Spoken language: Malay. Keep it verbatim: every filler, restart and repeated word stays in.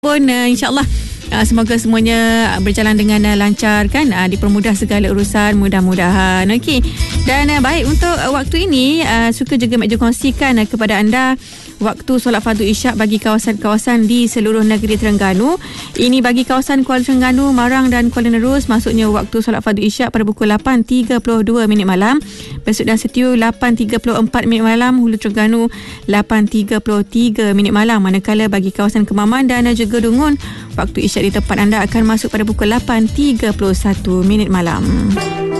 pun uh, insyaAllah uh, semoga semuanya berjalan dengan uh, lancar kan, uh, dipermudah segala urusan mudah-mudahan. Okey, dan uh, baik untuk uh, waktu ini uh, suka juga Mek Jo kongsikan uh, kepada anda waktu solat fardu isyak bagi kawasan-kawasan di seluruh negeri Terengganu. Ini bagi kawasan Kuala Terengganu, Marang dan Kuala Nerus, maksudnya waktu solat fardu isyak pada pukul lapan tiga puluh dua minit malam. Besut dan Setiu lapan tiga puluh empat minit malam, Hulu Terengganu lapan tiga puluh tiga minit malam. Manakala bagi kawasan Kemaman dan juga Dungun, waktu isyak di tempat anda akan masuk pada pukul lapan tiga puluh satu minit malam.